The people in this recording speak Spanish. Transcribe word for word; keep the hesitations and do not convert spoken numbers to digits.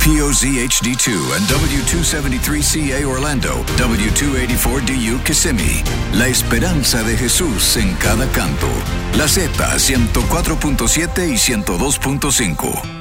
P O Z H D two and W two seventy-three C A Orlando, W two eighty-four D U Kissimmee. La esperanza de Jesús en cada canto. La Z ciento cuatro punto siete y ciento dos punto cinco.